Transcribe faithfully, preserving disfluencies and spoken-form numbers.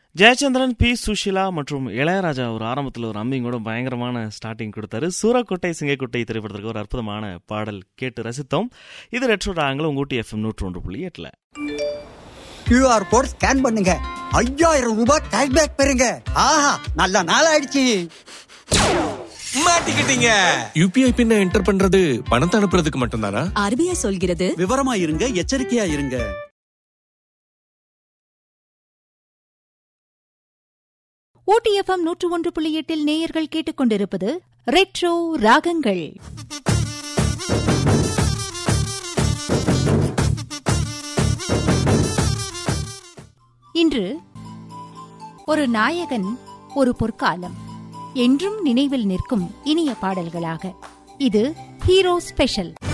Jayachandran, B Sushila மற்றும் இளையராஜா ஒரு ஆரம்பத்தில் ஒரு அம்மிங்கூட பயங்கரமான ஸ்டார்டிங் கொடுத்தாரு. சூரக்கோட்டை சிங்கக்கோட்டை திரைப்படத்திற்கு ஒரு அற்புதமான பாடல் கேட்டு ரசித்தோம். இது ரெட்ரோ ராகங்கள் உங்க ஊட்டி எஃப்எம் நூற்று ஒன்று புள்ளி எட்டுல. கியூஆர் கோட் ஸ்கேன் பண்ணுங்க, ஐயாயிரம் ரூபாய் கேஷ்பேக் பெறுங்க. ஆஹா, நல்ல நாள் ஆயிடுச்சு. மாட்டிக்கிட்டீங்க. யூபிஐ பின்ன என்டர் பண்றது பணத்தை அனுப்புறதுக்கு மட்டும்தானா? ஆர்பிஐ சொல்கிறது விவரமா இருங்க, எச்சரிக்கையா இருங்க. ஊட்டி எஃப்எம் நூற்று ஒன்று புள்ளி எட்டில் நேயர்கள் கேட்டுக்கொண்டிருப்பது ரெட்ரோ ராகங்கள். இன்று ஒரு நாயகன், ஒரு பொற்காலம், என்றும் நினைவில் நிற்கும் இனிய பாடல்களாக இது ஹீரோ ஸ்பெஷல்.